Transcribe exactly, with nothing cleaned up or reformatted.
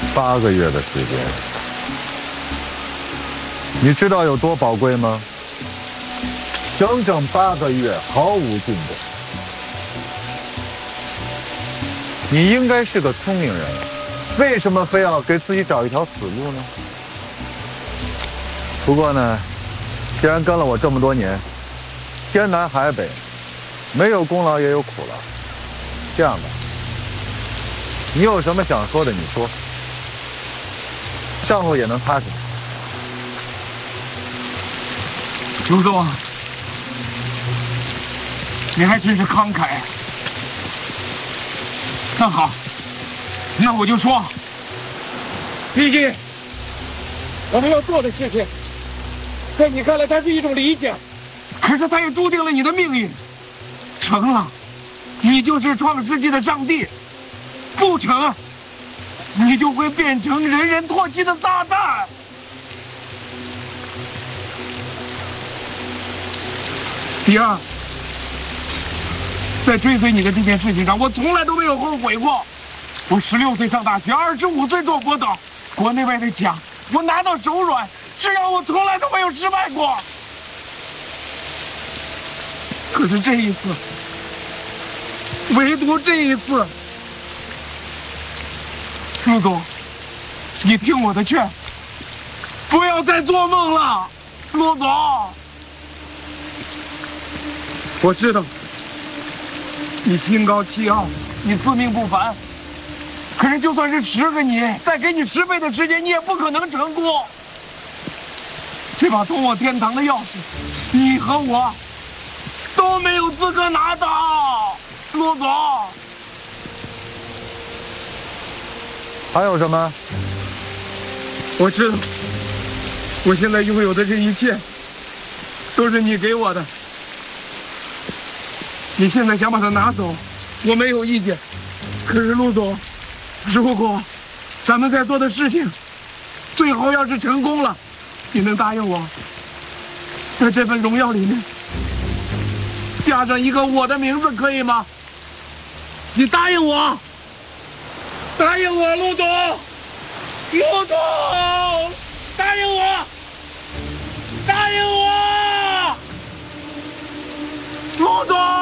八个月的时间，你知道有多宝贵吗？整整八个月毫无进展。你应该是个聪明人，为什么非要给自己找一条死路呢？不过呢，既然跟了我这么多年，天南海北，没有功劳也有苦劳。这样吧，你有什么想说的你说，上路也能踏实。 陆总，你还真是慷慨。那好，那我就说，毕竟我们要做的事情，在你看来它是一种理想，可是它也注定了你的命运。成了，你就是创世纪的上帝；不成，你就会变成人人唾弃的撒旦。第二，在追随你的这件事情上，我从来都没有后悔过。我十六岁上大学，二十五岁做博导，国内外的奖我拿到手软，只要我从来都没有失败过。可是这一次，唯独这一次，陆总，你听我的劝，不要再做梦了，陆总。我知道你心高气傲，你自命不凡，可是就算是十个你，再给你十倍的时间，你也不可能成功。这把通往天堂的钥匙，你和我都没有资格拿到，陆总。 还有什么？ 我知道，我现在拥有的这一切，都是你给我的。你现在想把它拿走，我没有意见。可是陆总，如果咱们在做的事情，最后要是成功了，你能答应我，在这份荣耀里面加上一个我的名字，可以吗？你答应我，答应我，陆总，陆总，答应我，答应我，陆总。